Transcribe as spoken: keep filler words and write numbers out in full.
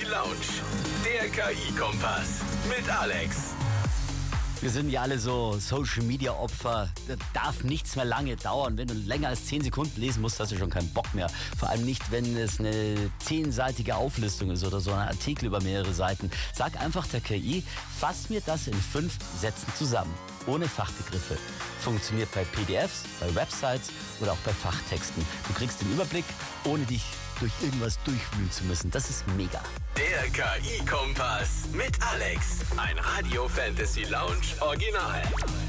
Lounge. Der K I-Kompass mit Alex. Wir sind ja alle so Social-Media-Opfer. Da darf nichts mehr lange dauern. Wenn du länger als zehn Sekunden lesen musst, hast du schon keinen Bock mehr. Vor allem nicht, wenn es eine zehnseitige Auflistung ist oder so ein Artikel über mehrere Seiten. Sag einfach der K I, fass mir das in fünf Sätzen zusammen. Ohne Fachbegriffe. Funktioniert bei P D Fs, bei Websites oder auch bei Fachtexten. Du kriegst den Überblick, ohne dich durch irgendwas durchwühlen zu müssen. Das ist mega. Der K I-Kompass mit Alex. Ein Radio Fantasy Lounge Original.